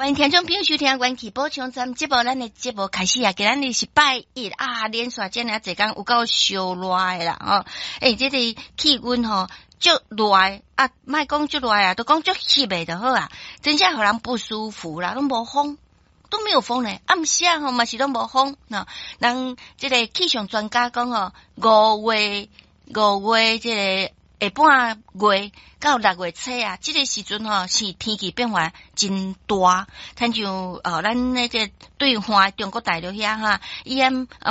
欢迎听众朋友收听元气宝枪站节目，咱的节目开始啊！今日是拜一啊，连续真啊一天有够烧热的啦吼！这个气温吼足热啊，莫讲足热啊，都讲足湿的就好啊，真正互人不舒服啦，拢无风。都没有风嘞，暗时吼嘛是拢无风喏。人这个气象专家讲吼，5月这个下半月到6月初啊，这个时阵吼是天气变化真大，亲像咱那个对岸中国大陆遐哈，伊